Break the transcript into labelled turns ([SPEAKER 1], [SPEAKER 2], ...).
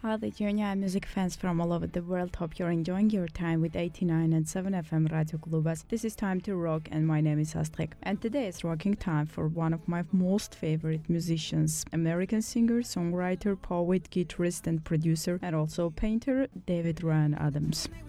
[SPEAKER 1] Hi, Lithuania music fans from all over the world. Hope you're enjoying your time with 89 and 7 FM Radio Klubas. This is Time to Rock, and my name is Astrid. And today is rocking time for one of my most favorite musicians, American singer, songwriter, poet, guitarist, and producer, and also painter, David Ryan Adams.